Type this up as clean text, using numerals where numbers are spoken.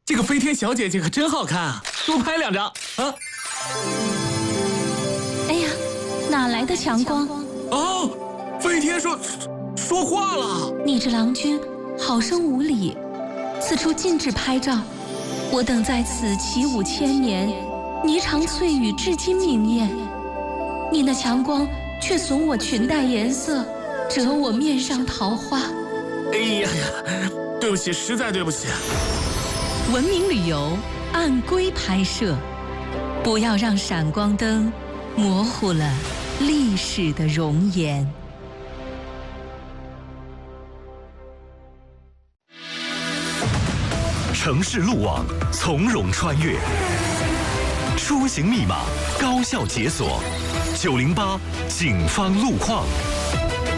这个飞天小姐姐可真好看啊，多拍2张啊！ 哎呀，哪来的强光？ 哦，飞天说话了。 你这郎君好生无礼，此处禁止拍照。我等在此起舞千年，霓裳翠羽至今明艳。你那强光却损我裙带颜色，折我面上桃花。 哎呀呀，对不起，实在对不起。 文明旅游按规拍摄，不要让闪光灯模糊了历史的容颜。 城市路网从容穿越，出行密码高效解锁，908警方路况。